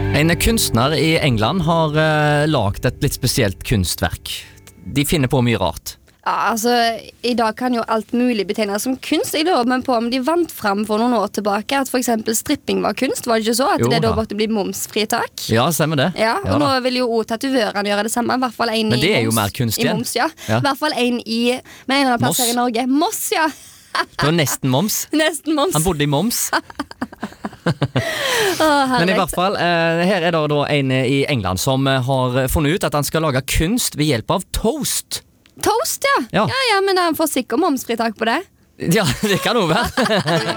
En kunstner i England har lagt et litt spesielt kunstverk. De finner på mye rart. Ja, altså, i dag kan jo alt mulig betegnes som kunst. Jeg lurer meg på om de vant fram for noen år tilbake at for eksempel stripping var kunst. Var det ikke så? At Jo det da da. måtte bli momsfritak? Ja, stemmer det. Ja, og Ja nå da. vil jo også tatovørene gjøre det samme. I hvert fall en Men det er jo moms. mer kunst I igjen. moms, ja. Ja. I hvert fall en i Men en eller annen plass Moss. her i Norge. Moss, ja. Det var nesten moms. Nesten moms. Han bodde i moms. Å, Men i herlig. hvert fall, her er det da en i England som har funnet ut at han skal lage kunst ved hjelp av toast. Toast, ja. Ja. Ja, men han får sikkert momsfritak på det. Ja, det kan jo være.